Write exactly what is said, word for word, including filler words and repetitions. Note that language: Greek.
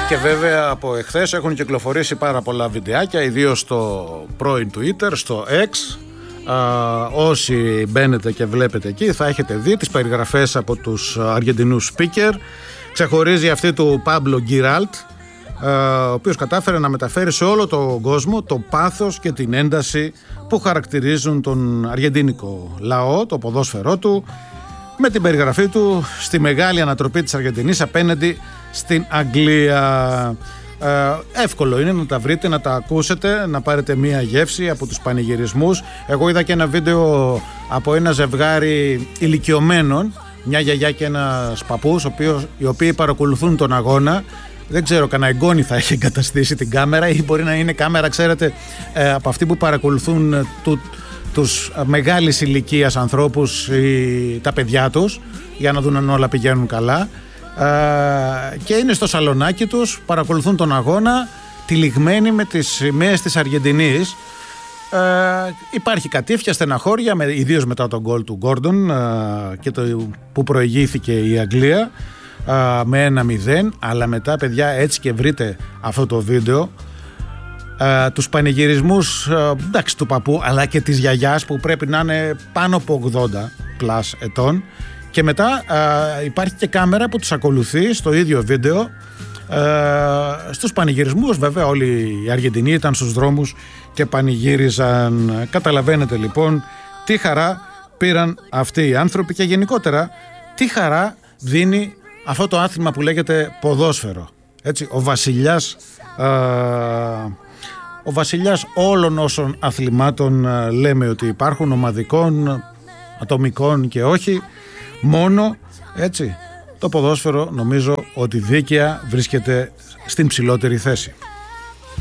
Και βέβαια από εχθές έχουν κυκλοφορήσει πάρα πολλά βιντεάκια, ιδίως στο πρώην Twitter, στο X. Α, όσοι μπαίνετε και βλέπετε εκεί θα έχετε δει τις περιγραφές από τους Αργεντινούς speaker. Ξεχωρίζει αυτή του Πάμπλο Γκιράλτ, ο οποίος κατάφερε να μεταφέρει σε όλο τον κόσμο το πάθος και την ένταση που χαρακτηρίζουν τον αργεντίνικο λαό, το ποδόσφαιρό του, με την περιγραφή του στη μεγάλη ανατροπή της Αργεντινής απέναντι στην Αγγλία. Ε, εύκολο είναι να τα βρείτε, να τα ακούσετε, να πάρετε μία γεύση από τους πανηγυρισμούς. Εγώ είδα και ένα βίντεο από ένα ζευγάρι ηλικιωμένων, μια γιαγιά και ένας παππούς, οι οποίοι παρακολουθούν τον αγώνα. Δεν ξέρω, κανένα εγγόνι θα έχει εγκαταστήσει την κάμερα ή μπορεί να είναι κάμερα, ξέρετε, ε, από αυτοί που παρακολουθούν του, τους μεγάλης ηλικίας ανθρώπους ή τα παιδιά τους, για να δουν αν όλα πηγαίνουν καλά. Ε, και είναι στο σαλονάκι τους, παρακολουθούν τον αγώνα, τυλιγμένοι με τις σημαίες της Αργεντινής. Ε, υπάρχει κατήφια, στεναχώρια, με, ιδίως μετά τον γκολ του Γκόρντον ε, και το που προηγήθηκε η Αγγλία ε, με ένα μηδέν, αλλά μετά, παιδιά, έτσι και βρείτε αυτό το βίντεο, ε, τους πανηγυρισμούς ε, εντάξει, του παππού αλλά και της γιαγιάς που πρέπει να είναι πάνω από ογδόντα πλας ετών, και μετά ε, υπάρχει και κάμερα που τους ακολουθεί στο ίδιο βίντεο ε, στους πανηγυρισμούς. Βέβαια όλοι οι Αργεντινοί ήταν στους δρόμους και πανηγύριζαν. Καταλαβαίνετε λοιπόν τι χαρά πήραν αυτοί οι άνθρωποι και γενικότερα τι χαρά δίνει αυτό το άθλημα που λέγεται ποδόσφαιρο. Έτσι, ο βασιλιάς ε, ο βασιλιάς όλων όσων αθλημάτων ε, λέμε ότι υπάρχουν, ομαδικών, ατομικών και όχι, μόνο έτσι το ποδόσφαιρο νομίζω ότι δίκαια βρίσκεται στην ψηλότερη θέση.